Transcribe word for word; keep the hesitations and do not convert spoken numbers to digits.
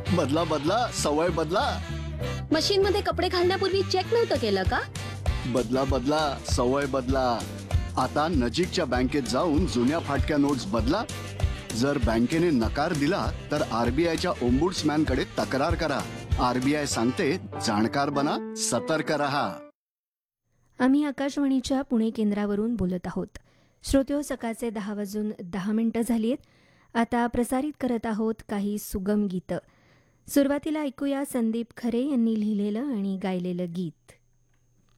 बदला बदला सवय बदला. मशीन मध्ये कपडे घालण्यापूर्वी चेक नव्हतं केलं का? बदला बदला सवय बदला. आता नजीकच्या बँकेत जाऊन जुन्या फाटक्या नोट्स बदला. जर बँकेने नकार दिला तर आरबीआयच्या ओम्बुड्समॅन कडे तक्रार करा. आरबीआय सांगते, जाणकार बना, सतर्क रहा. आम्ही आकाशवाणीच्या पुणे केंद्रावरून बोलत आहोत. श्रोत्यो, सकाळचे दहा वाजून दहा मिनिटं झाली आहेत. आता प्रसारित करत आहोत काही सुगम गीतं. सुरुवातीला ऐकूया संदीप खरे यांनी लिहिलेलं आणि गायलेलं गीत.